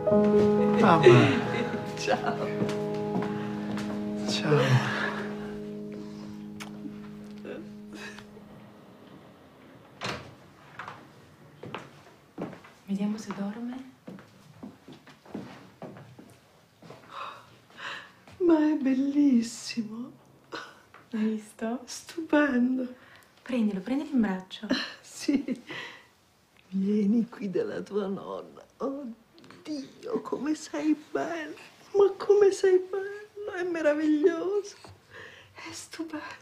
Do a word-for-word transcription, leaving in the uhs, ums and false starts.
Mamma. Ciao. Ciao. Vediamo se dorme. Ma è bellissimo. Hai visto? Stupendo. Prendilo, prendilo in braccio. Sì. Vieni qui dalla tua nonna. Oddio, come sei bello. Ma come sei bello. È meraviglioso. È stupendo.